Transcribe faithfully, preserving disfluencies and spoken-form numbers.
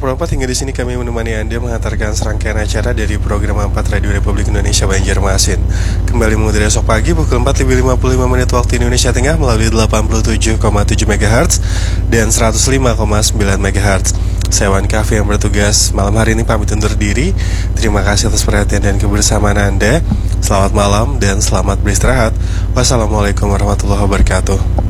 empat hingga di sini kami menemani Anda mengantarkan serangkaian acara dari program empat Radio Republik Indonesia Banjarmasin. Kembali mengudara esok pagi pukul empat lebih lima puluh lima menit waktu Indonesia Tengah melalui delapan puluh tujuh koma tujuh megahertz dan seratus lima koma sembilan megahertz. Saya Wan Kafi yang bertugas malam hari ini pamit undur diri. Terima kasih atas perhatian dan kebersamaan Anda. Selamat malam dan selamat beristirahat. Wassalamualaikum warahmatullahi wabarakatuh.